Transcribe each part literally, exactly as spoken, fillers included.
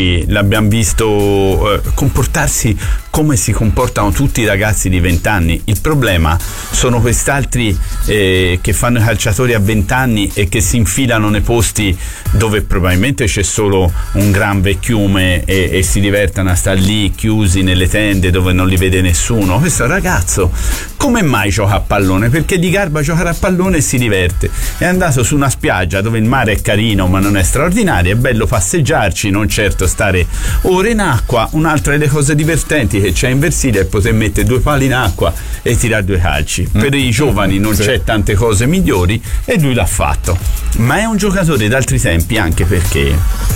l'abbiamo visto eh, comportarsi come si comportano tutti i ragazzi di vent'anni. Il problema sono quest'altri eh, che fanno i calciatori a vent'anni e che si infilano nei posti dove probabilmente c'è solo un gran vecchiume e, e si divertono a stare lì chiusi nelle tende dove non li vede nessuno. Questo ragazzo come mai gioca a pallone? Perché gli garba giocare a pallone e si diverte. È andato su una spiaggia dove il mare è carino ma non è straordinario, è bello passeggiarci, non certo stare ore in acqua. Un'altra delle cose divertenti che c'è in Versilia è poter mettere due pali in acqua e tirare due calci. Mm. Per i giovani non sì. c'è tante cose migliori e lui l'ha fatto. Ma è un giocatore d'altri tempi anche perché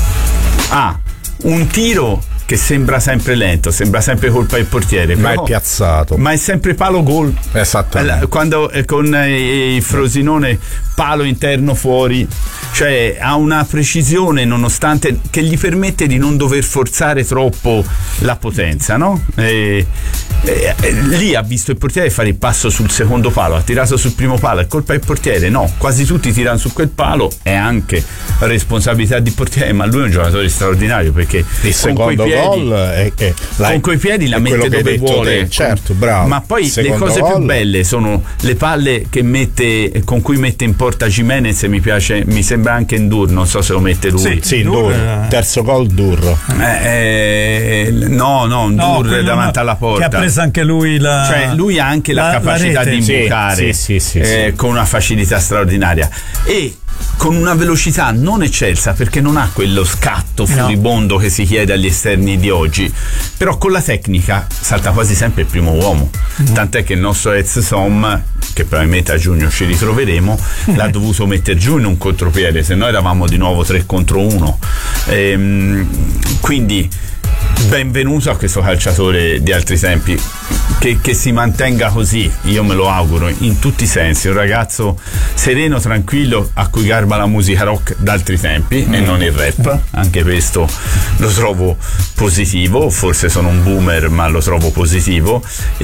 ha un tiro che sembra sempre lento, sembra sempre colpa del portiere, ma però, è piazzato, ma è sempre palo gol. Esattamente. Quando eh, con il Frosinone palo interno fuori, cioè ha una precisione nonostante che gli permette di non dover forzare troppo la potenza, no? E, e, e, lì ha visto il portiere fare il passo sul secondo palo, ha tirato sul primo palo, è colpa del portiere? No, quasi tutti tirano su quel palo, è anche responsabilità di portiere, ma lui è un giocatore straordinario perché il secondo gol è, è, con quei piedi la mette dove vuole, te. Certo, bravo. Ma poi secondo le cose gol. più belle sono le palle che mette, con cui mette in porta Gimenez. Mi piace, mi sembra anche Ndur, non so se lo mette lui. Sì, sì, Ndur, Ndur. Terzo gol Durro. Eh, eh, no, no, Ndur no, davanti no, alla porta. Che ha preso anche lui la. Cioè, lui ha anche la, la capacità la di imbucare, sì, sì, sì, eh, sì. con una facilità straordinaria. E con una velocità non eccelsa perché non ha quello scatto furibondo no. che si chiede agli esterni di oggi, però con la tecnica salta quasi sempre il primo uomo, mm. tant'è che il nostro Ez Som, che probabilmente a giugno ci ritroveremo, mm. l'ha dovuto mettere giù in un contropiede, se no eravamo di nuovo tre contro uno. Ehm, quindi benvenuto a questo calciatore di altri tempi, che, che si mantenga così, io me lo auguro in tutti i sensi, un ragazzo sereno, tranquillo, a cui garba la musica rock d'altri tempi mm. e non il rap, anche questo lo trovo positivo, forse sono un boomer ma lo trovo positivo.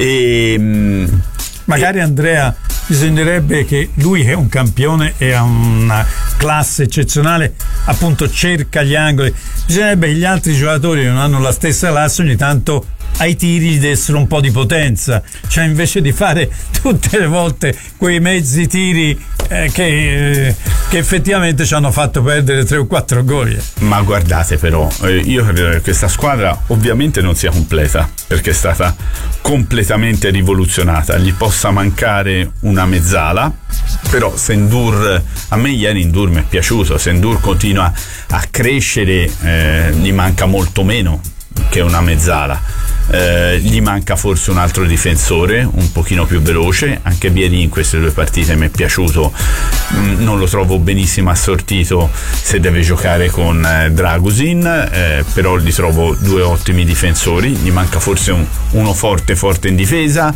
E magari Andrea, bisognerebbe che lui è un campione e ha una classe eccezionale, appunto cerca gli angoli, bisognerebbe che gli altri giocatori non hanno la stessa classe, ogni tanto ai tiri dessero un po' di potenza, cioè invece di fare tutte le volte quei mezzi tiri eh, che, eh, che effettivamente ci hanno fatto perdere tre o quattro gol. Ma guardate però, eh, io credo che questa squadra ovviamente non sia completa perché è stata completamente rivoluzionata, gli possa mancare una mezzala, però se Ndur, a me ieri Ndur mi è piaciuto, se Ndur continua a crescere eh, gli manca molto meno che una mezzala. Eh, gli manca forse un altro difensore un pochino più veloce, anche Vieri in queste due partite mi è piaciuto, mm, non lo trovo benissimo assortito se deve giocare con eh, Dragusin, eh, però li trovo due ottimi difensori, gli manca forse un, uno forte forte in difesa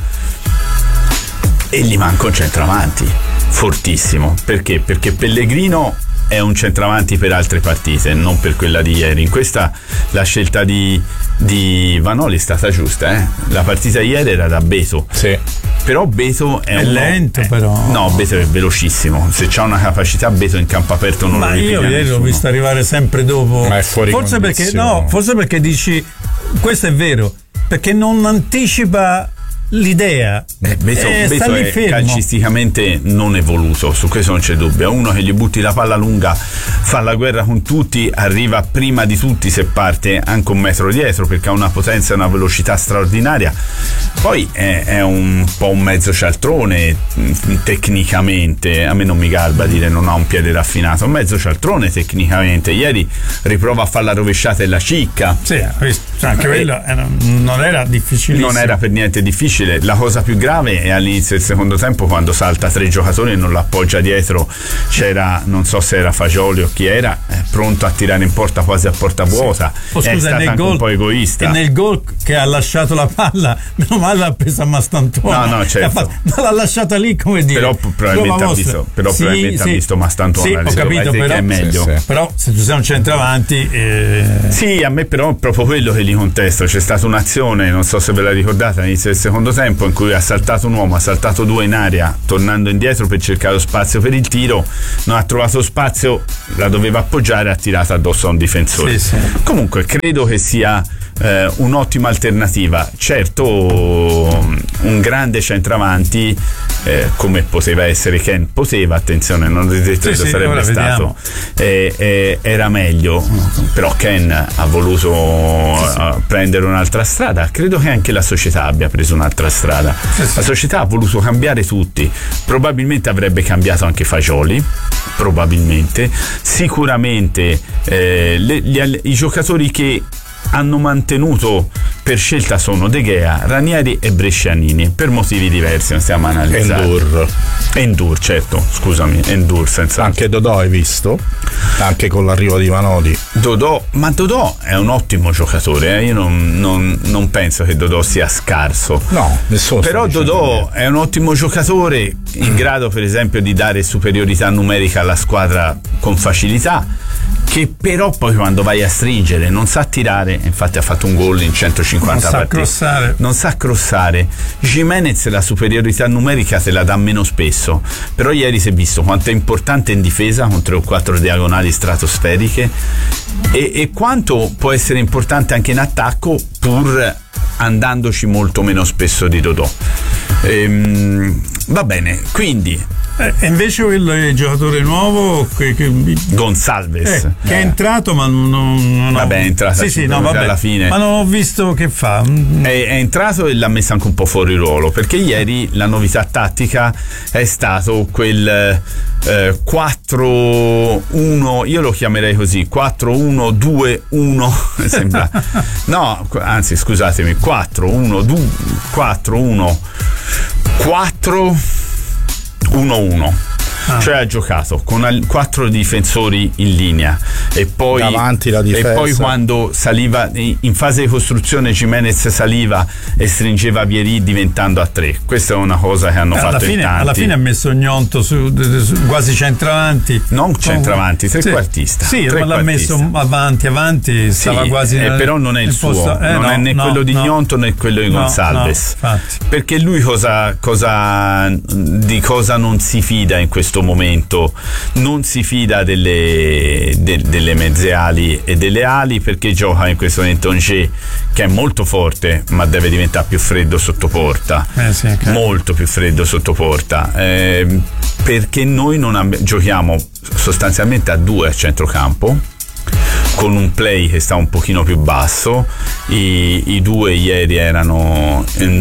e gli manca un centravanti fortissimo. Perché? Perché Pellegrino è un centravanti per altre partite, non per quella di ieri. In questa la scelta di, di Vanoli è stata giusta, eh? La partita ieri era da Beto, sì. Però Beto è, è uno, lento eh, però no, Beto è velocissimo, se c'ha una capacità Beto in campo aperto non ma lo ripiglia io ieri l'ho visto arrivare sempre dopo, ma è fuori forse condizione. perché no, forse perché dici questo è vero, perché non anticipa l'idea. eh, Beto, eh, Beto è fermo. calcisticamente non evoluto, su questo non c'è dubbio, è uno che gli butti la palla lunga, fa la guerra con tutti, arriva prima di tutti se parte anche un metro dietro perché ha una potenza e una velocità straordinaria, poi è, è un po' un mezzo cialtrone tecnicamente, a me non mi garba dire non ha un piede raffinato, un mezzo cialtrone tecnicamente, ieri riprova a fare la rovesciata e la cicca, sì, anche quello era, non era difficilissimo, non era per niente difficile. La cosa più grave è all'inizio del secondo tempo quando salta tre giocatori e non lo appoggia dietro, c'era, non so se era Fagioli o chi era, è pronto a tirare in porta quasi a porta vuota, sì. oh, scusa, è stata anche gol, un po' egoista, e nel gol che ha lasciato la palla meno male l'ha presa a Mastantuono, no no certo fatto, l'ha lasciata lì come dire, però probabilmente ha visto, però sì, probabilmente sì. ha visto Mastantuono, sì, ho capito, però, che è meglio. Sì, sì. Però se tu sei un centravanti eh... sì, a me però è proprio quello che gli contesto, c'è stata un'azione, non so se ve la ricordate all'inizio del secondo secondo tempo, in cui ha saltato un uomo, ha saltato due in aria, tornando indietro per cercare lo spazio per il tiro, non ha trovato spazio, la doveva appoggiare, ha tirato addosso a un difensore. Sì, sì. Comunque credo che sia eh, un'ottima alternativa. Certo, un grande centravanti eh, come poteva essere Ken, poteva, attenzione, non detto sì, che sì, sarebbe stato, eh, eh, era meglio, però Ken ha voluto sì, sì. Uh, prendere un'altra strada. Credo che anche la società abbia preso un'altra strada. Sì, sì. La società ha voluto cambiare tutti, probabilmente avrebbe cambiato anche Fagioli, probabilmente, sicuramente eh, le, gli, i giocatori che hanno mantenuto per scelta sono De Gea, Ranieri e Brescianini, per motivi diversi, non stiamo analizzando. Endur. Endur, certo, scusami, Endur senza. Anche Dodò hai visto? Anche con l'arrivo di Vanoli. Dodò, ma Dodò è un ottimo giocatore, eh? Io non, non, non penso che Dodò sia scarso. No, nessuno. Però Dodò è un ottimo giocatore, in grado per esempio di dare superiorità numerica alla squadra con facilità, che però poi quando vai a stringere non sa tirare. Infatti ha fatto un gol in centocinquanta non partite, sa crossare. non sa crossare. Gimenez la superiorità numerica te la dà meno spesso, però ieri si è visto quanto è importante in difesa con tre o quattro diagonali stratosferiche e, e quanto può essere importante anche in attacco, pur andandoci molto meno spesso di Dodò. Ehm, va bene, quindi E eh, invece quello è il giocatore nuovo che, che... Gonsalves eh, che eh. è entrato ma non, non vabbè è entrato sì, sì, no, vabbè. alla fine, ma non ho visto che fa. È, è entrato e l'ha messo anche un po' fuori ruolo, perché ieri la novità tattica è stato quel eh, quattro uno, io lo chiamerei così, quattro uno due uno sembra no, anzi scusatemi, quattro uno due quattro uno quattro uno uno, ah. cioè ha giocato con quattro difensori in linea e poi davanti la difesa, e poi quando saliva in fase di costruzione Gimenez saliva e stringeva Vieri diventando a tre. Questa è una cosa che hanno eh, fatto alla fine, in tanti. Alla fine ha messo Gnonto su, su, quasi centravanti, non centravanti, trequartista. Sì, sì, tre ma l'ha messo avanti avanti, stava sì, quasi eh, nel, però non è il suo, posto, eh, non no, è né no, quello di no. Gnonto né quello di no, Gonsalves, no, perché lui cosa, cosa di cosa non si fida in questo momento? Non si fida delle, de, delle mezze ali e delle ali, perché gioca in questo momento Angers, che è molto forte ma deve diventare più freddo sotto porta, eh sì, okay. molto più freddo sotto porta, eh, perché noi non ab- giochiamo sostanzialmente a due a centrocampo, con un play che sta un pochino più basso. I, i due ieri erano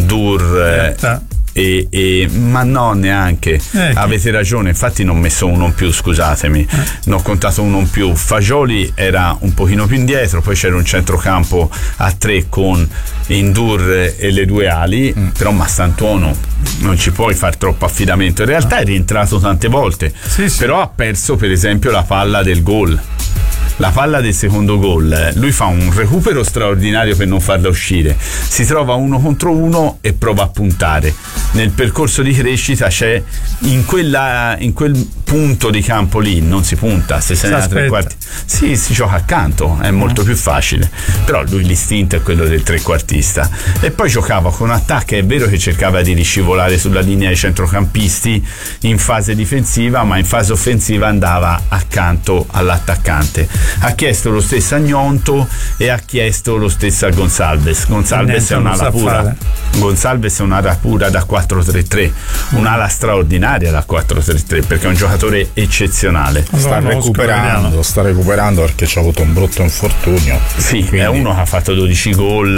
Endur eh, E, e, ma no, neanche eh, avete ragione, infatti non ho messo uno in più, scusatemi, eh. ne ho contato uno in più. Fagioli era un pochino più indietro, poi c'era un centrocampo a tre con Endur e le due ali, mm. però Mastantuono non ci puoi fare troppo affidamento, in realtà no. È rientrato tante volte, sì, sì. Però ha perso per esempio la palla del gol. La palla del secondo gol, lui fa un recupero straordinario per non farla uscire, si trova uno contro uno e prova a puntare. Nel percorso di crescita c'è in, quella, in quel punto di campo lì non si punta, se se ne ha tre quarti, sì, si gioca accanto, è molto più facile, però lui l'istinto è quello del trequartista. E poi giocava con attacchi, è vero che cercava di riscivolare sulla linea dei centrocampisti in fase difensiva, ma in fase offensiva andava accanto all'attaccante. Ha chiesto lo stesso a Gnonto e ha chiesto lo stesso a Gonsalves. Gonsalves è un'ala pura. Gonsalves è un'ala pura da quattro tre tre, un'ala straordinaria da quattro tre tre, perché è un giocatore eccezionale. Sta recuperando, sta recuperando perché ci ha avuto un brutto infortunio. Sì, quindi è uno che ha fatto dodici gol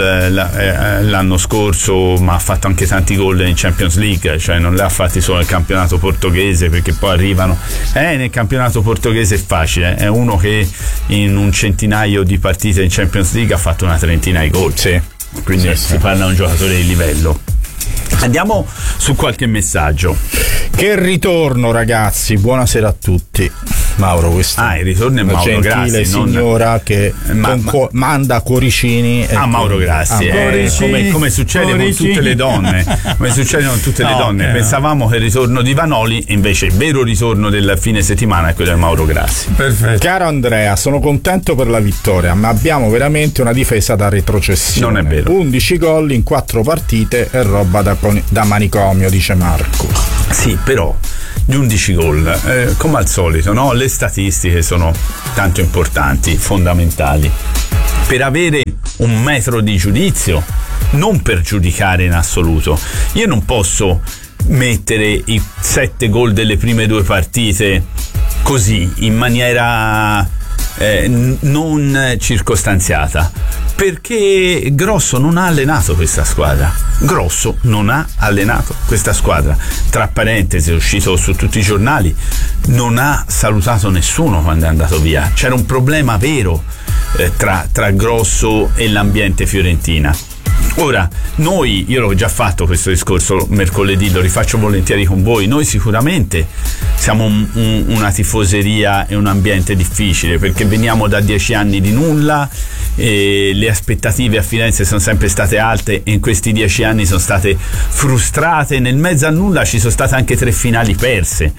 l'anno scorso, ma ha fatto anche tanti gol in Champions League, cioè non li ha fatti solo nel campionato portoghese, perché poi arrivano eh, nel campionato portoghese è facile, è uno che in un centinaio di partite in Champions League ha fatto una trentina di gol, sì. Quindi sì, si sì. parla di un giocatore di livello. Andiamo su qualche messaggio. Che ritorno, ragazzi, buonasera a tutti. Mauro, questo ah, il ritorno è Mauro gentile Grassi, signora non... che ma, con, ma... manda cuoricini a ah, Mauro Grassi, ah, eh, come, come succede cuoricini. con tutte le donne, come succede con tutte no, le donne. Okay. Pensavamo che il ritorno di Vanoli, invece il vero ritorno del fine settimana è quello del Mauro Grassi. Perfetto. Caro Andrea, sono contento per la vittoria, ma abbiamo veramente una difesa da retrocessione. Non è vero. undici gol in quattro partite è roba da, da manicomio, dice Marco. Sì, però gli undici gol, eh, come al solito, no? Le statistiche sono tanto importanti, fondamentali, per avere un metro di giudizio, non per giudicare in assoluto. Io non posso mettere i sette gol delle prime due partite così, in maniera eh, non circostanziata, perché Grosso non ha allenato questa squadra. Grosso non ha allenato questa squadra. Tra parentesi, è uscito su tutti i giornali, non ha salutato nessuno quando è andato via. C'era un problema vero eh, tra, tra Grosso e l'ambiente fiorentina. Ora, noi, io l'ho già fatto questo discorso mercoledì, lo rifaccio volentieri con voi, noi sicuramente siamo un, un, una tifoseria e un ambiente difficile, perché veniamo da dieci anni di nulla, e le aspettative a Firenze sono sempre state alte e in questi dieci anni sono state frustrate. Nel mezzo a nulla ci sono state anche tre finali perse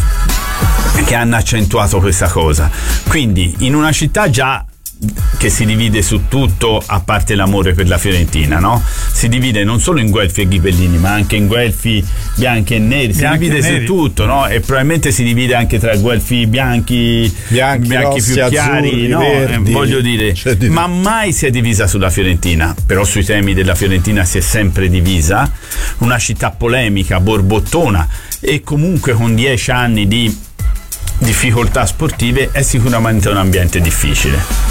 che hanno accentuato questa cosa. Quindi in una città già che si divide su tutto, a parte l'amore per la Fiorentina, no? Si divide non solo in guelfi e ghibellini, ma anche in guelfi bianchi e neri, si bianchi divide su tutto, no? E probabilmente si divide anche tra guelfi bianchi, bianchi, bianchi rossi, più chiari, azzurri, no? verdi, eh, voglio dire, di ma mai si è divisa sulla Fiorentina. Però sui temi della Fiorentina si è sempre divisa, una città polemica, borbottona, e comunque con dieci anni di difficoltà sportive è sicuramente un ambiente difficile.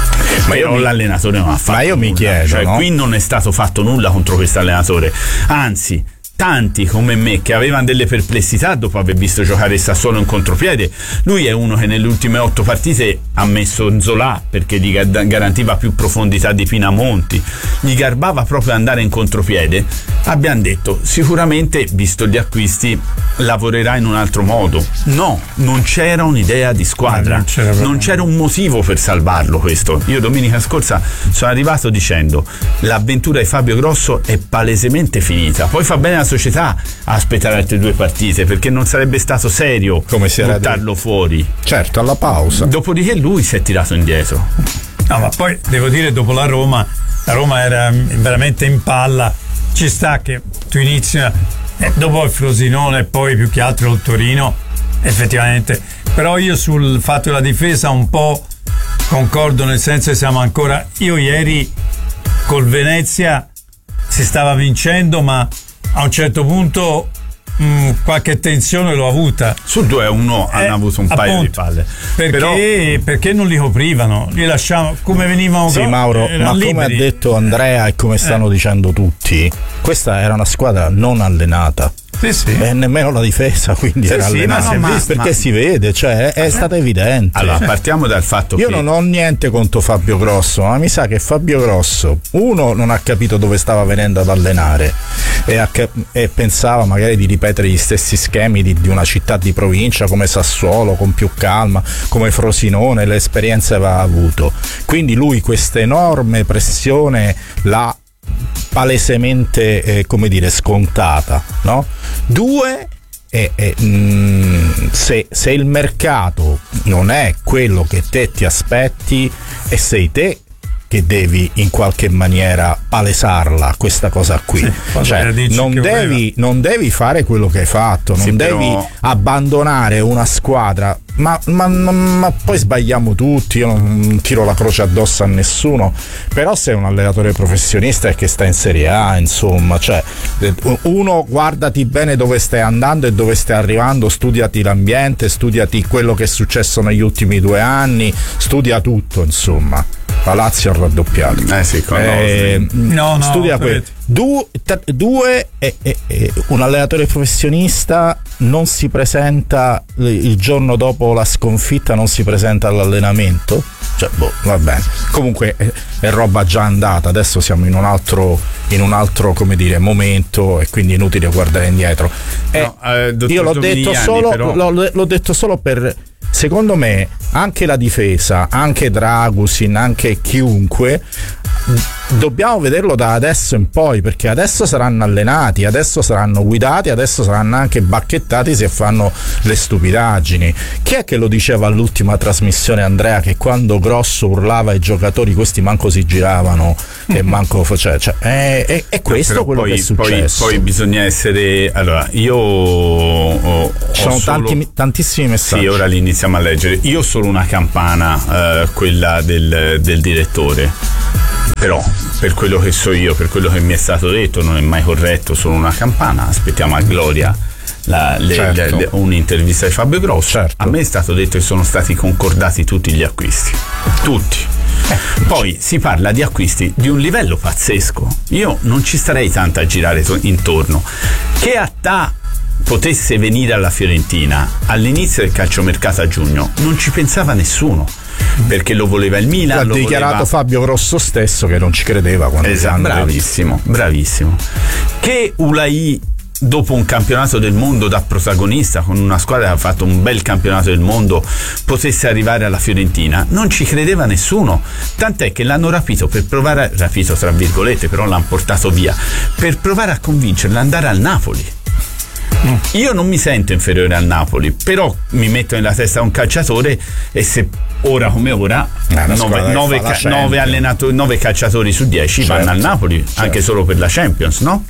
Ma io mi, l'allenatore non ha fatto ma io nulla. mi chiedo, cioè, no? Qui non è stato fatto nulla contro questo allenatore, anzi tanti come me che avevano delle perplessità dopo aver visto giocare il Sassuolo in contropiede. Lui è uno che nelle ultime otto partite ha messo Nzola perché gli garantiva più profondità di Pinamonti, gli garbava proprio andare in contropiede. Abbiamo detto sicuramente, visto gli acquisti, lavorerà in un altro modo. No, non c'era un'idea di squadra, non c'era, non c'era un motivo per salvarlo. Questo io domenica scorsa sono arrivato dicendo l'avventura di Fabio Grosso è palesemente finita. Poi fa bene la società a aspettare altre due partite, perché non sarebbe stato serio come si buttarlo detto. fuori. Certo, alla pausa. Dopodiché lui si è tirato indietro. No, ma poi devo dire, dopo la Roma, la Roma era veramente in palla. Ci sta che tu inizi eh, dopo il Frosinone e poi più che altro il Torino, effettivamente. Però io sul fatto della difesa un po' concordo, nel senso che siamo ancora, io ieri col Venezia si stava vincendo, ma a un certo punto mh, qualche tensione l'ho avuta. Sul due a uno eh, hanno avuto un paio appunto, di palle. Perché, Però... perché non li coprivano? Li lasciavano come venivano. Sì, Mauro, ma liberi. Come ha detto Andrea e come stanno eh. dicendo tutti, questa era una squadra non allenata. Sì, sì. E nemmeno la difesa, quindi sì, era sì, allenata. No, ma, perché ma... si vede, cioè è, è stata evidente. Allora, partiamo dal fatto io che io non ho niente contro Fabio Grosso, ma mi sa che Fabio Grosso, uno, non ha capito dove stava venendo ad allenare e, a, e pensava magari di ripetere gli stessi schemi di, di una città di provincia come Sassuolo, con più calma, come Frosinone, le esperienze aveva avuto. Quindi lui questa enorme pressione l'ha palesemente eh, come dire scontata, no? Due eh, eh, mh, se, se il mercato non è quello che te ti aspetti e sei te che devi in qualche maniera palesarla questa cosa qui, sì, cioè non devi, non devi fare quello che hai fatto, non sì, devi però... abbandonare una squadra, ma, ma, ma, ma poi sbagliamo tutti, io non tiro la croce addosso a nessuno, però sei un allenatore professionista e che sta in Serie A, insomma, cioè uno, guardati bene dove stai andando e dove stai arrivando, studiati l'ambiente, studiati quello che è successo negli ultimi due anni, studia tutto, insomma. La Lazio ha raddoppiato. Eh sì, eh, no, no, studia quello. Du, t- due, eh, eh, eh, un allenatore professionista non si presenta il giorno dopo la sconfitta, non si presenta all'allenamento. Cioè, boh, va bene. Comunque è, è roba già andata. Adesso siamo in un altro, in un altro, come dire, momento, e quindi è inutile guardare indietro. Eh, no, eh, io l'ho detto solo, però... l'ho, l'ho detto solo per secondo me anche la difesa, anche Dragusin, anche chiunque, dobbiamo vederlo da adesso in poi, perché adesso saranno allenati, adesso saranno guidati, adesso saranno anche bacchettati se fanno le stupidaggini. Chi è che lo diceva all'ultima trasmissione, Andrea, che quando Grosso urlava ai giocatori questi manco si giravano e manco faceva, cioè, è, è, è questo no, quello poi, che è successo. Poi, poi bisogna essere, allora io ho, ci sono solo, tanti, tantissimi messaggi. Sì, ora li iniziamo a leggere. Io ho solo una campana, eh, quella del, del direttore, però per quello che so io, per quello che mi è stato detto, non è mai corretto, solo una campana. Aspettiamo a Gloria la, le, certo. le, le, un'intervista di Fabio Grosso. Certo. A me è stato detto che sono stati concordati tutti gli acquisti, tutti. Eh, poi si parla di acquisti di un livello pazzesco. Io non ci starei tanto a girare intorno. Che Attà potesse venire alla Fiorentina all'inizio del calciomercato a giugno non ci pensava nessuno, perché lo voleva il Milan. Ha lo dichiarato voleva... Fabio Grosso stesso che non ci credeva quando esatto, bravissimo, bravissimo. Che Ulai, dopo un campionato del mondo da protagonista con una squadra che ha fatto un bel campionato del mondo, potesse arrivare alla Fiorentina, non ci credeva nessuno, tant'è che l'hanno rapito per provare a, rapito tra virgolette, però l'hanno portato via per provare a convincerlo ad andare al Napoli. Io non mi sento inferiore al Napoli, però mi metto nella testa un calciatore, e se ora come ora nove allenatori, nove calciatori su dieci certo, vanno al Napoli, certo. Anche solo per la Champions, no?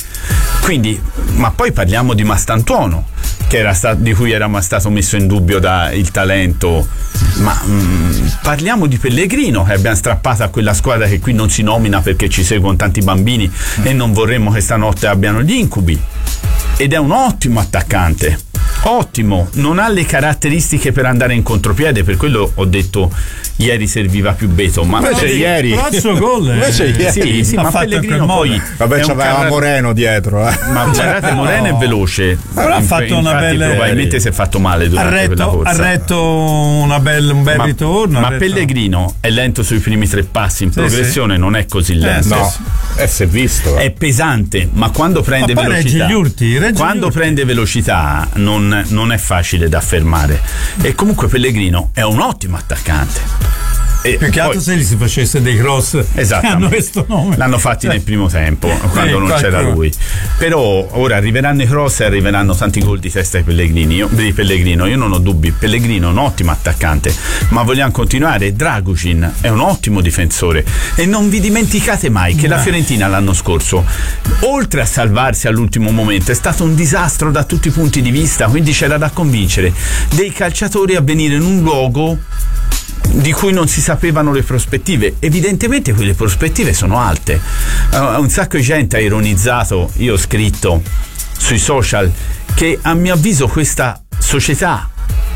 Quindi, ma poi parliamo di Mastantuono, che era stato, di cui era stato messo in dubbio da il talento, ma mh, parliamo di Pellegrino, che abbiamo strappato a quella squadra che qui non si nomina perché ci seguono tanti bambini mm. e non vorremmo che stanotte abbiano gli incubi. Ed è un ottimo attaccante, ottimo, non ha le caratteristiche per andare in contropiede, per quello ho detto ieri serviva più Beto, ma invece ieri il gol invece ieri sì, sì, ma Pellegrino poi vabbè, c'aveva car... Moreno dietro, eh. ma guardate, Moreno no. è veloce, però ha fatto una bella, probabilmente si è fatto male durante retto, quella corsa, ha retto una bella, un bel ma, ritorno, ma retto... Pellegrino è lento sui primi tre passi, in sì, progressione sì. non è così lento, eh, no, eh, si è visto, eh. è pesante, ma quando prende ma velocità regge gli urti, regge quando gli urti. prende velocità non, non è facile da fermare, e comunque Pellegrino è un ottimo attaccante. E più che altro se gli si facesse dei cross che hanno questo nome, l'hanno fatti cioè, nel primo tempo quando eh, non c'era lui, però ora arriveranno i cross e arriveranno tanti gol di testa di Pellegrini, io, di Pellegrino io non ho dubbi, Pellegrino è un ottimo attaccante, ma vogliamo continuare. Dragusin è un ottimo difensore, e non vi dimenticate mai che la Fiorentina l'anno scorso, oltre a salvarsi all'ultimo momento, è stato un disastro da tutti i punti di vista, quindi c'era da convincere dei calciatori a venire in un luogo di cui non si sapevano le prospettive. Evidentemente quelle prospettive sono alte. Uh, un sacco di gente ha ironizzato, io ho scritto sui social che a mio avviso questa società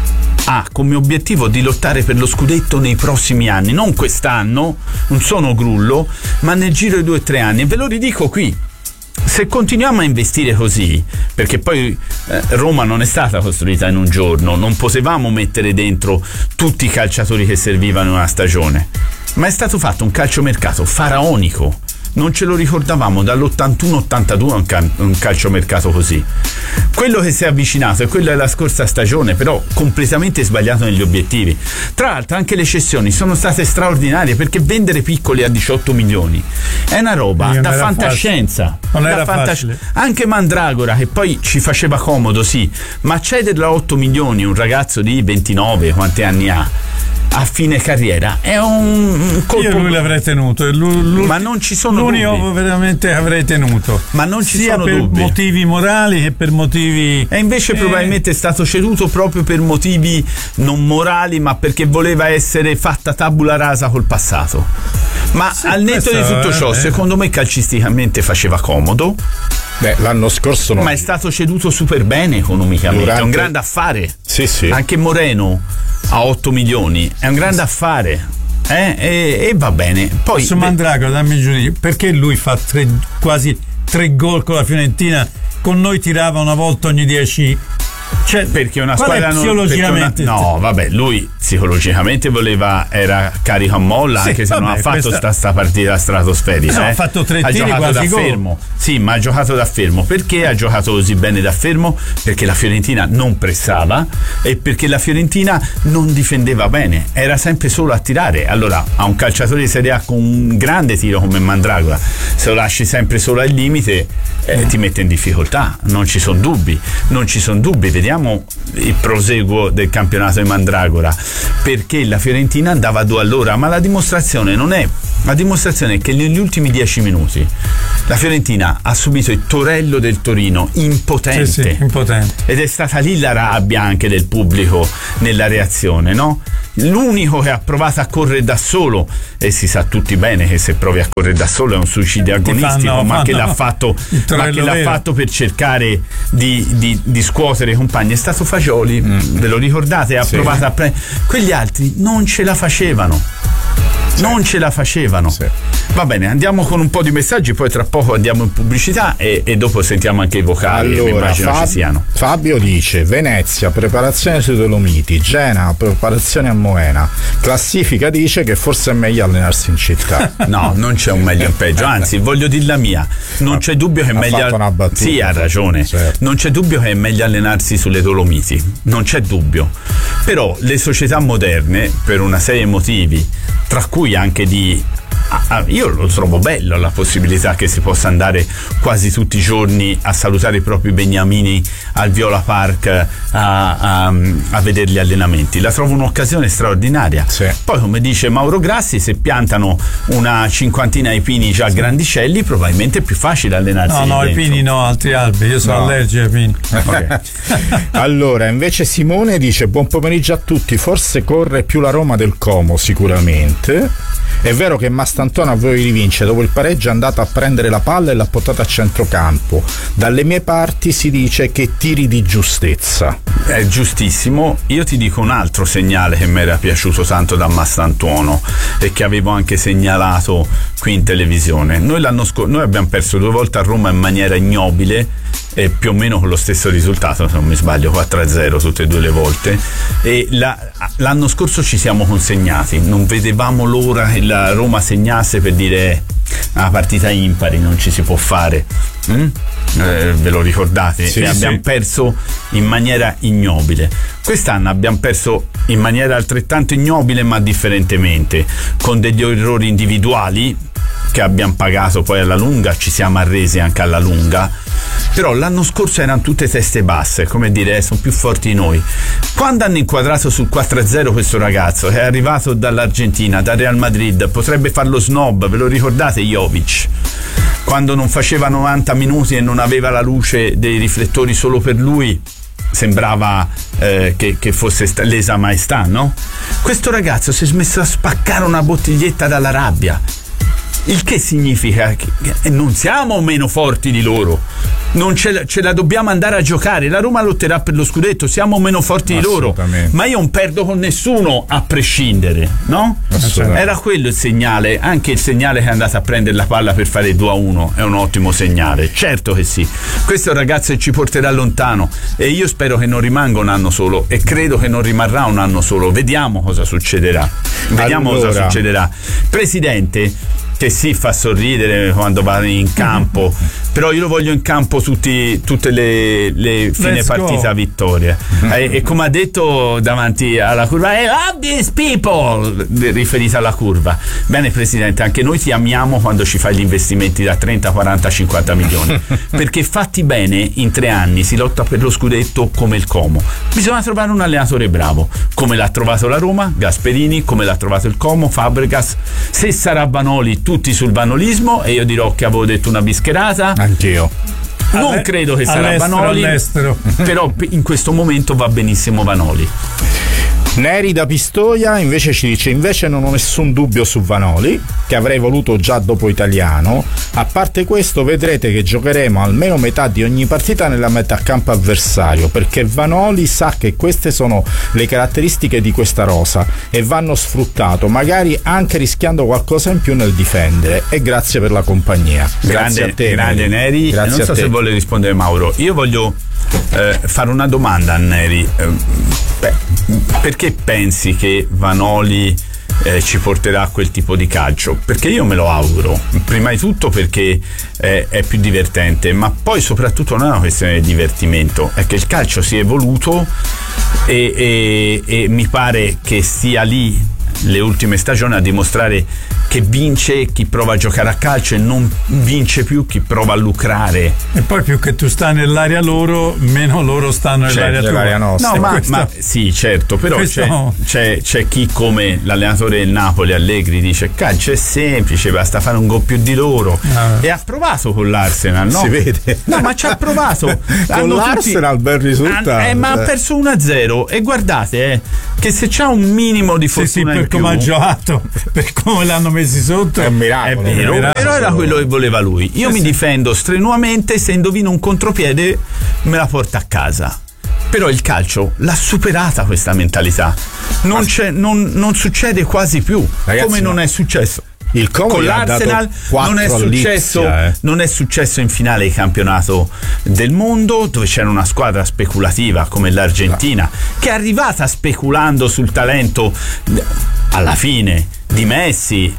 ha come obiettivo di lottare per lo scudetto nei prossimi anni, non quest'anno, non sono grullo, ma nel giro di due o tre anni, e ve lo ridico qui. Se continuiamo a investire così, perché poi eh, Roma non è stata costruita in un giorno, non potevamo mettere dentro tutti i calciatori che servivano in una stagione, ma è stato fatto un calciomercato faraonico, non ce lo ricordavamo dall'ottantuno ottantadue un, cal- un calciomercato così. Quello che si è avvicinato è quello della scorsa stagione, però completamente sbagliato negli obiettivi. Tra l'altro anche le cessioni sono state straordinarie, perché vendere piccoli a diciotto milioni è una roba da fantascienza, non era da fantas- facile. Anche Mandragora, che poi ci faceva comodo, sì, ma cederlo a otto milioni un ragazzo di ventinove, quanti anni ha, a fine carriera, è un colpo. Io lui l'avrei tenuto, lui, ma non ci sono l'unico dubbi. veramente avrei tenuto, ma non ci sia sono per dubbi, motivi morali che per motivi, e invece eh... probabilmente è stato ceduto proprio per motivi non morali, ma perché voleva essere fatta tabula rasa col passato. Ma sì, al netto di tutto ciò, eh, secondo me calcisticamente faceva comodo. Beh, l'anno scorso non... ma è stato ceduto super bene economicamente. Durante... è un grande affare. Sì, sì. Anche Moreno a otto milioni è un grande affare, eh? e, e va bene. Poi su Mandragora, dammi il giudizio, perché lui fa tre, quasi tre gol con la Fiorentina, con noi tirava una volta ogni dieci Cioè, perché una qual è squadra non, psicologicamente perché una, no vabbè, lui psicologicamente voleva, era carico a molla, sì, anche se vabbè, non ha fatto questa... sta, sta partita stratosferica, no, eh. ha fatto tre ha tiri, giocato quasi da gol. fermo, sì, ma ha giocato da fermo. Perché ha giocato così bene da fermo? Perché la Fiorentina non pressava e perché la Fiorentina non difendeva bene, era sempre solo a tirare. Allora, a un calciatore di Serie A con un grande tiro come Mandragora, se lo lasci sempre solo al limite, eh, ti mette in difficoltà, non ci sono dubbi, non ci sono dubbi. Vediamo il proseguo del campionato di Mandragora, perché la Fiorentina andava a due all'ora, ma la dimostrazione non è, la dimostrazione è che negli ultimi dieci minuti la Fiorentina ha subito il torello del Torino, impotente, sì, sì, impotente. Ed è stata lì la rabbia anche del pubblico nella reazione, no? L'unico che ha provato a correre da solo, e si sa tutti bene che se provi a correre da solo è un suicidio agonistico, fanno, ma, fanno che l'ha fatto, ma che l'ha fatto per cercare di, di, di scuotere i compagni, è stato Fagioli, mm. ve lo ricordate? Ha sì. provato a prendere, quegli altri non ce la facevano. Sì. Non ce la facevano. Sì. Va bene, andiamo con un po' di messaggi, poi tra poco andiamo in pubblicità e, e dopo sentiamo anche i vocali, allora, che mi immagino Fab- ci siano. Fabio dice: Venezia, preparazione sui Dolomiti, Genova, preparazione a Moena. Classifica dice che forse è meglio allenarsi in città. No, non c'è un meglio e un peggio, anzi voglio dir la mia, non ha, c'è dubbio che è meglio fatto una battuta, sì, ha ragione, certo. Non c'è dubbio che è meglio allenarsi sulle Dolomiti, non c'è dubbio. Però le società moderne, per una serie di motivi, tra cui anche di Ah, io lo trovo bello la possibilità che si possa andare quasi tutti i giorni a salutare i propri beniamini al Viola Park a, a, a vedere gli allenamenti, la trovo un'occasione straordinaria. Sì. Poi, come dice Mauro Grassi, se piantano una cinquantina di pini già grandicelli, probabilmente è più facile allenarsi. No, no, dentro. I pini no, altri alberi, io sono no. allergico ai pini. Okay. Allora, invece Simone dice: buon pomeriggio a tutti, forse corre più la Roma del Como sicuramente. È vero che Mastantuono a voi rivince, dopo il pareggio è andato a prendere la palla e l'ha portata a centrocampo. Dalle mie parti si dice che tiri di giustezza. È giustissimo. Io ti dico un altro segnale che mi era piaciuto tanto da Mastantuono e che avevo anche segnalato qui in televisione. Noi l'anno scorso noi abbiamo perso due volte a Roma in maniera ignobile e più o meno con lo stesso risultato, se non mi sbaglio, quattro a zero tutte e due le volte, e la, l'anno scorso ci siamo consegnati, non vedevamo l'ora che la Roma segnasse per dire una partita impari non ci si può fare. Mm? Eh, ve lo ricordate? Sì, e abbiamo sì. perso in maniera ignobile. Quest'anno abbiamo perso in maniera altrettanto ignobile, ma differentemente, con degli errori individuali che abbiamo pagato poi alla lunga, ci siamo arresi anche alla lunga. Però l'anno scorso erano tutte teste basse, come dire, sono più forti di noi. Quando hanno inquadrato sul quattro a zero questo ragazzo che è arrivato dall'Argentina, dal Real Madrid, potrebbe farlo snob, ve lo ricordate Jovic? Quando non faceva novanta minuti e non aveva la luce dei riflettori solo per lui, sembrava eh, che, che fosse sta- lesa maestà, no? Questo ragazzo si è smesso a spaccare una bottiglietta dalla rabbia, il che significa che non siamo meno forti di loro, non ce la, ce la dobbiamo andare a giocare. La Roma lotterà per lo scudetto, siamo meno forti di loro, ma io non perdo con nessuno a prescindere, no? Era quello il segnale, anche il segnale che è andato a prendere la palla per fare due a uno è un ottimo segnale, certo che sì. Questo è un ragazzo che ci porterà lontano e io spero che non rimanga un anno solo e credo che non rimarrà un anno solo. Vediamo cosa succederà, vediamo allora. cosa succederà. Presidente, che si fa sorridere quando va in campo, però io lo voglio in campo tutti, tutte le, le fine Let's partita go. vittorie. e, e come ha detto davanti alla curva, I love these people, riferita alla curva. Bene Presidente, anche noi ti amiamo quando ci fai gli investimenti da trenta, quaranta, cinquanta milioni, perché fatti bene in tre anni si lotta per lo scudetto come il Como. Bisogna trovare un allenatore bravo, come l'ha trovato la Roma, Gasperini, come l'ha trovato il Como, Fabregas. Se sarà Vanoli, tutti sul vanolismo, e io dirò che avevo detto una bischerata. Anch'io. Non Alle- credo che sarà all'estero, Vanoli, all'estero. però in questo momento va benissimo Vanoli. Neri da Pistoia invece ci dice: invece non ho nessun dubbio su Vanoli, che avrei voluto già dopo Italiano. A parte questo, vedrete che giocheremo almeno metà di ogni partita nella metà campo avversario, perché Vanoli sa che queste sono le caratteristiche di questa rosa e vanno sfruttato, magari anche rischiando qualcosa in più nel difendere. E grazie per la compagnia. Grazie Grande, a te, grande Neri. Neri. Grazie non so a te. se vuole rispondere Mauro. Io voglio eh, fare una domanda a Neri. Eh, beh, perché pensi che Vanoli eh, ci porterà a quel tipo di calcio? Perché io me lo auguro, prima di tutto perché eh, è più divertente, ma poi soprattutto non è una questione di divertimento, è che il calcio si è evoluto e, e, e mi pare che sia lì le ultime stagioni a dimostrare che vince chi prova a giocare a calcio e non vince più chi prova a lucrare. E poi più che tu stai nell'area loro, meno loro stanno nell'area tua. nell'area nostra. No, ma, questo, ma sì, certo, però questo... c'è, c'è, c'è chi come l'allenatore del Napoli Allegri dice calcio è semplice, basta fare un gol più di loro, ah. e ha provato con l'Arsenal, no? Si vede. No, ma ci ha provato. Con Hanno l'Arsenal tutti... bel risultato. Ah, eh, ma ha perso uno a zero e guardate eh, che se c'ha un minimo di sì, sì, fortuna per in più, come ha giocato, per come l'hanno messi sotto, è un miracolo. è vero, miracolo. però era quello che voleva lui. Io Eh, mi sì. difendo strenuamente, se indovino un contropiede me la porta a casa. Però il calcio l'ha superata questa mentalità. Non, c'è, non, non succede quasi più. Ragazzi, come non ma è successo il Como con gli ha l'Arsenal, dato quattro non è successo all'Ipsia, eh. non è successo in finale di campionato del mondo, dove c'era una squadra speculativa come l'Argentina, no. che è arrivata speculando sul talento alla fine di Messi,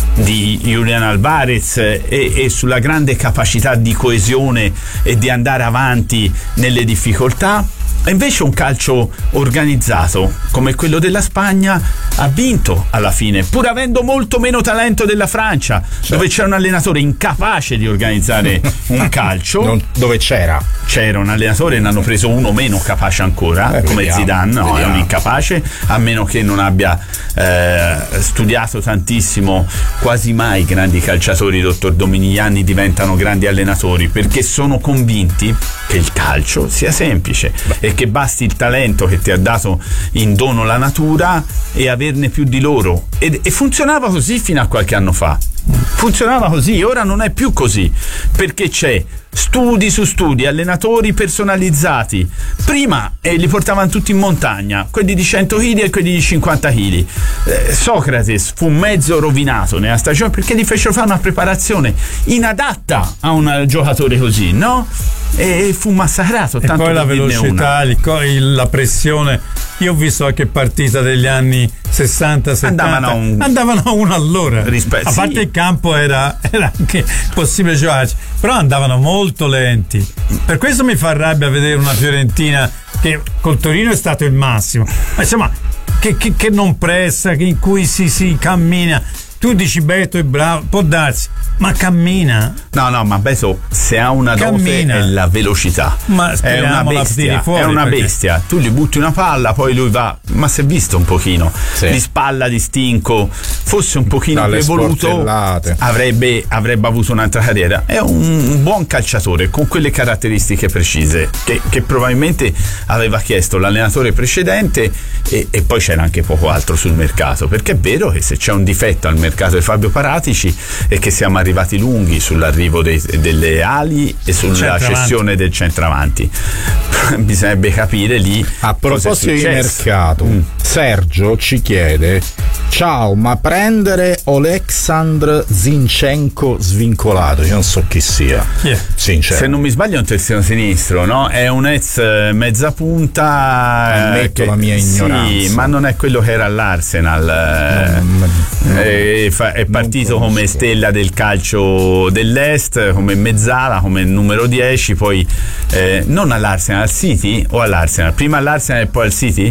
di Julián Álvarez e, e sulla grande capacità di coesione e di andare avanti nelle difficoltà. E invece un calcio organizzato come quello della Spagna ha vinto alla fine, pur avendo molto meno talento della Francia, certo. dove c'era un allenatore incapace di organizzare un calcio. Non, dove c'era? C'era un allenatore e ne hanno preso uno meno capace ancora, eh, come vediamo, Zidane, no, vediamo. È un incapace, a meno che non abbia eh, studiato tantissimo. Quasi mai grandi calciatori, dottor Dominigliani, diventano grandi allenatori, perché sono convinti che il calcio sia semplice e che basti il talento che ti ha dato in dono la natura e averne più di loro. E, e funzionava così fino a qualche anno fa. Funzionava così, ora non è più così, perché c'è studi su studi, allenatori personalizzati. Prima eh, li portavano tutti in montagna, quelli di cento chili e quelli di cinquanta chili. Eh, Socrate fu mezzo rovinato nella stagione perché gli fecero fare una preparazione inadatta a un giocatore così, no? E fu massacrato. E tanto poi la per dirne velocità, il co- il- la pressione. Io ho visto qualche partita degli anni sessanta settanta, Andavano a un- andavano a uno all'ora. Rispe- a parte sì. il campo era, era anche possibile giocarci, però andavano molto lenti. Per questo mi fa rabbia vedere una Fiorentina che col Torino è stato il massimo, ma insomma che, che, che non pressa, che in cui si, si cammina. Tu dici Beto è bravo, può darsi, ma cammina. No, no, ma Beto, se ha una Cammina. dote è la velocità. Ma è una speriamo la bestia, tiri fuori, è una perché- bestia. Tu gli butti una palla, poi lui va, ma si è visto un pochino Sì. di spalla, di stinco, fosse un pochino Dalle più evoluto, sportellate. avrebbe, avrebbe avuto un'altra carriera. È un, un buon calciatore con quelle caratteristiche precise che, che probabilmente aveva chiesto l'allenatore precedente, e, e poi c'era anche poco altro sul mercato, perché è vero che se c'è un difetto al mercato di Fabio Paratici è che siamo arrivati lunghi sull'arrivo dei, delle ali e sulla Centravanti. cessione del centravanti. Bisognerebbe capire lì A cosa è proposito di successo. mercato, Mm. Sergio ci chiede: ciao, ma prendere Oleksandr Zinchenko svincolato? Io non so chi sia. Chi è? Sincero. Se non mi sbaglio è un terzino sinistro, no? È un ex eh, mezza punta. eh, Ammetto la mia ignoranza. Sì, ma non è quello che era all'Arsenal. eh, Non- non- è, fa- è partito conosco. come stella del calcio dell'Est, come mezzala, come numero dieci, poi eh, non all'Arsenal, al City o all'Arsenal? Prima all'Arsenal e poi al City?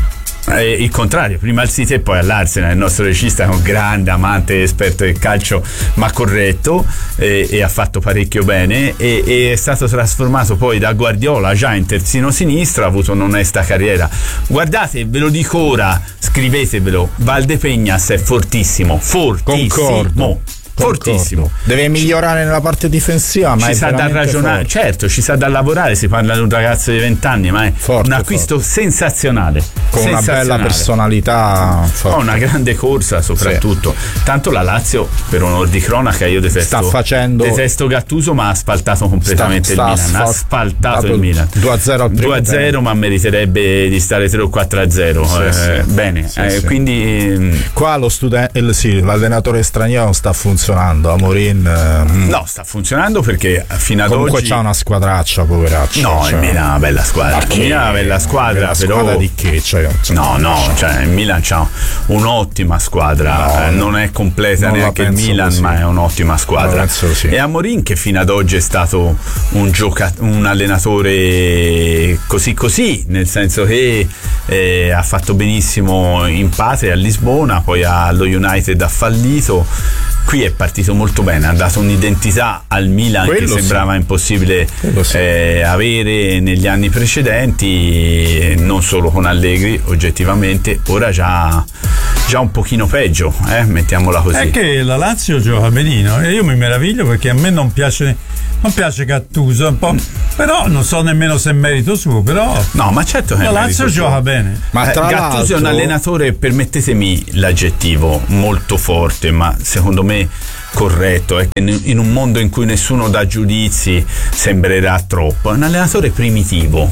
Eh, il contrario, prima al City e poi all'Arsenal. Il nostro regista è un grande amante, esperto del calcio, ma corretto, eh, e ha fatto parecchio bene, e, e è stato trasformato poi da Guardiola già in terzino sinistro, ha avuto un'onesta carriera. Guardate, ve lo dico ora, scrivetevelo, Valdepeñas è fortissimo, fortissimo. Concordo. fortissimo. Deve migliorare nella parte difensiva, ma ci è sa da ragionare, forte. Certo, ci sa da lavorare, si parla di un ragazzo di venti anni, ma è forte, un acquisto forte. sensazionale. Con sensazionale. una bella personalità, ha una grande corsa soprattutto. Sì. Tanto la Lazio, per onor di cronaca, io detesto, sta facendo... detesto Gattuso, ma ha asfaltato completamente sta, il sta Milan. Ha asfaltato il Milan due a zero al primo due a zero, ma meriterebbe di stare tre o quattro a zero. Sì, eh, sì. Bene, sì, eh, sì. Quindi qua lo studente, sì, l'allenatore straniero non sta funzionando. Amorin eh, no, sta funzionando perché fino ad comunque oggi c'ha una squadraccia, poveraccio. No, cioè... il Milan è una bella squadra. Il Milan è una bella squadra, bella però squadra di che? Cioè, no, no, cioè il Milan c'ha un'ottima squadra, no, eh, non è completa non neanche il Milan, così. Ma è un'ottima squadra. E Amorin, che fino ad oggi è stato un gioca- un allenatore così così, nel senso che eh, ha fatto benissimo in patria a Lisbona, poi allo United ha fallito. Qui è partito molto bene, ha dato un'identità al Milan Quello che sembrava sì. impossibile sì. eh, avere negli anni precedenti, non solo con Allegri oggettivamente, ora già, già un pochino peggio, eh, mettiamola così. È che la Lazio gioca benino e io mi meraviglio perché a me non piace, non piace Gattuso un po', però non so nemmeno se è merito suo, però no, ma certo che la Lazio gioca suo. bene. Ma tra eh, Gattuso l'altro... è un allenatore, permettetemi l'aggettivo, molto forte, ma secondo me corretto, è che in un mondo in cui nessuno dà giudizi sembrerà troppo. È un allenatore primitivo.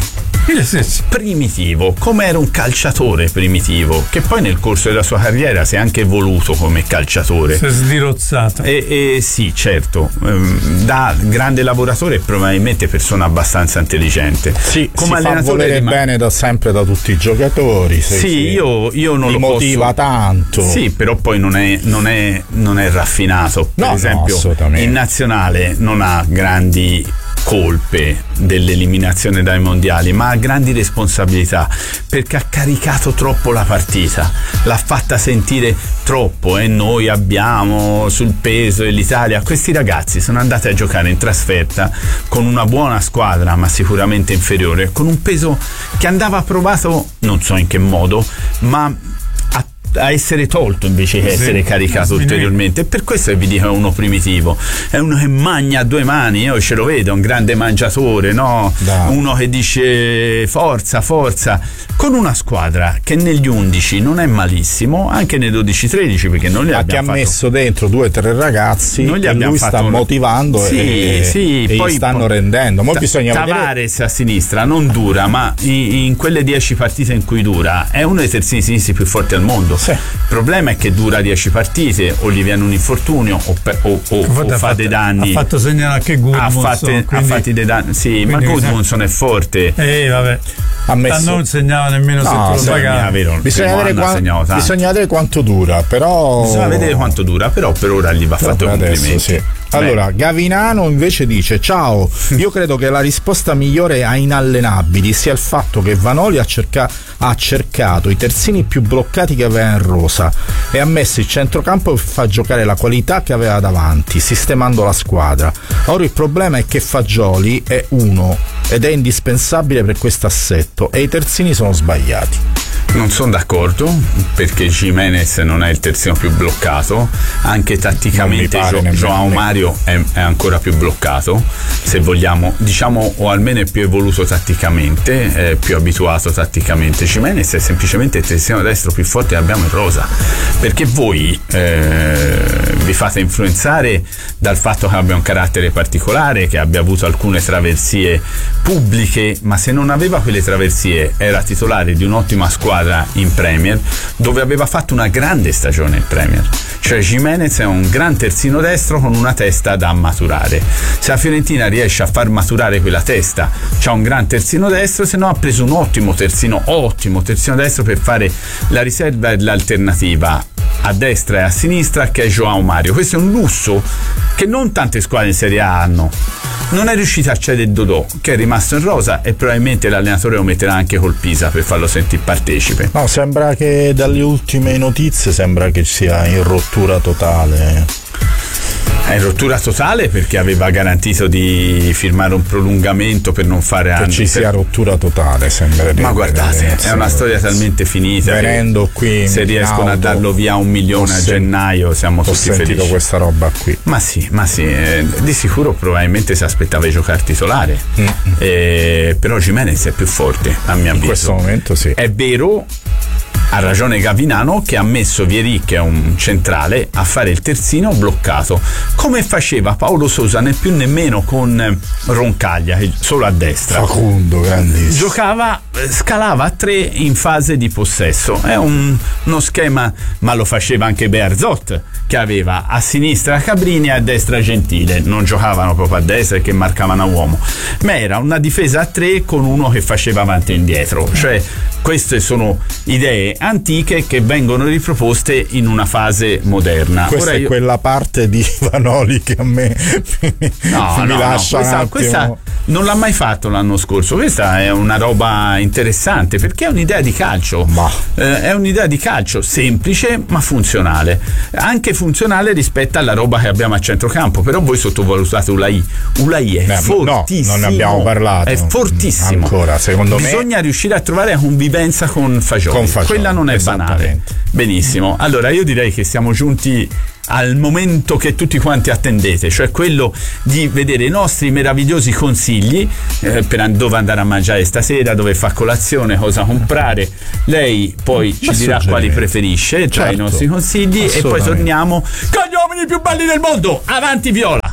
Primitivo, come era un calciatore primitivo, che poi nel corso della sua carriera si è anche evoluto come calciatore. Si è sdirozzato. E, e sì, certo, da grande lavoratore e probabilmente persona abbastanza intelligente. Sì, come si allenatore fa volere rim- bene da sempre da tutti i giocatori. Sì, sì, io, io non li lo motiva posso... tanto. Sì, però poi non è, non è, non è raffinato. Per no, esempio, no, in nazionale non ha grandi colpe dell'eliminazione dai mondiali, ma ha grandi responsabilità perché ha caricato troppo la partita, l'ha fatta sentire troppo e noi abbiamo sul peso e l'Italia. Questi ragazzi sono andati a giocare in trasferta con una buona squadra, ma sicuramente inferiore, con un peso che andava provato, non so in che modo, ma a essere tolto invece che sì, essere caricato ulteriormente. E per questo vi dico è uno primitivo, è uno che magna a due mani, io ce lo vedo, un grande mangiatore, no? Da. Uno che dice forza, forza, con una squadra che negli undici non è malissimo, anche nei dodici tredici, perché non li ma abbiamo che fatto... ha messo dentro due o tre ragazzi non li e lui sta un... motivando sì, e, sì, e poi gli stanno rendendo. Mo bisogna Tavares vedere... a sinistra non dura, ma in, in quelle dieci partite in cui dura è uno dei terzini sinistri più forti al mondo. Sì. Il problema è che dura dieci partite, o gli viene un infortunio o, pe- o, o, o fa fatto, dei danni. Ha fatto segnare anche Gudmundsson. Ha, fatte, quindi, ha fatti dei danni. Sì, ma Gudmundsson è forte. Eh, vabbè. Ha messo... non segnava nemmeno no, se tu lo pagavi. Bisogna, vedere qua... bisogna vedere quanto dura, però. Bisogna vedere quanto dura, però per ora gli va fatto complimenti. Sì. Allora, Gavinano invece dice: ciao, io credo che la risposta migliore a inallenabili sia il fatto che Vanoli ha, cerca- ha cercato i terzini più bloccati che aveva in rosa e ha messo il centrocampo per far giocare la qualità che aveva davanti, sistemando la squadra. Ora il problema è che Fagioli è uno ed è indispensabile per questo assetto e i terzini sono sbagliati. Non sono d'accordo, perché Gimenez non è il terzino più bloccato, anche tatticamente Gio- Joao Mario è, è ancora più bloccato, se vogliamo, diciamo, o almeno è più evoluto tatticamente, è più abituato tatticamente. Gimenez è semplicemente il terzino destro più forte che abbiamo in rosa, perché voi eh, vi fate influenzare dal fatto che abbia un carattere particolare, che abbia avuto alcune traversie pubbliche, ma se non aveva quelle traversie era titolare di un'ottima squadra in Premier, dove aveva fatto una grande stagione in Premier. Cioè Gimenez è un gran terzino destro con una testa da maturare. Se la Fiorentina riesce a far maturare quella testa, c'ha un gran terzino destro, se no ha preso un ottimo terzino, ottimo terzino destro per fare la riserva e l'alternativa a destra e a sinistra, che è Joao Mario. Questo è un lusso che non tante squadre in Serie A hanno. Non è riuscito a cedere Dodò, che è rimasto in rosa, e probabilmente l'allenatore lo metterà anche col Pisa per farlo sentire partecipe. No, sembra che dalle ultime notizie sembra che sia in rottura totale. È in rottura totale perché aveva garantito di firmare un prolungamento per non fare anni. Che ci sia per... rottura totale, sembra. Ma guardate, è una storia talmente finita. Venendo qui se riescono a darlo via un milione a gennaio siamo tutti felici. Ho sentito questa roba qui. Ma sì, ma sì, eh, di sicuro probabilmente si aspettava di giocare titolare. Mm. Eh, però Gimenez è più forte, a mio avviso. In questo momento sì. È vero. Ha ragione Gavinano che ha messo Vieri, che è un centrale, a fare il terzino bloccato, come faceva Paolo Sousa né più nemmeno con Roncaglia, solo a destra. Facundo, grandissimo. Giocava, scalava a tre in fase di possesso. È un, uno schema, ma lo faceva anche Bearzot, che aveva a sinistra Cabrini e a destra Gentile. Non giocavano proprio a destra e che marcavano a uomo, ma era una difesa a tre con uno che faceva avanti e indietro. Cioè, queste sono idee antiche che vengono riproposte in una fase moderna. Questa Ora è io... quella parte di Vanoli che a me no, mi no, lascia no. Questa, un questa non l'ha mai fatto l'anno scorso. Questa è una roba interessante perché è un'idea di calcio. Eh, è un'idea di calcio semplice ma funzionale, anche funzionale rispetto alla roba che abbiamo a centrocampo. Però voi sottovalutate Ulai. Ulai è Beh, fortissimo. No, non ne abbiamo parlato. È fortissimo. Ancora, secondo Bisogna me. Bisogna riuscire a trovare la convivenza con Fagioli. Con Fagioli. Quella non è banale. Benissimo. Allora io direi che siamo giunti al momento che tutti quanti attendete, cioè quello di vedere i nostri meravigliosi consigli eh, per dove andare a mangiare stasera, dove fa colazione, cosa comprare. Lei poi ci dirà quali preferisce tra certo. i nostri consigli e poi torniamo con gli uomini più belli del mondo. Avanti Viola!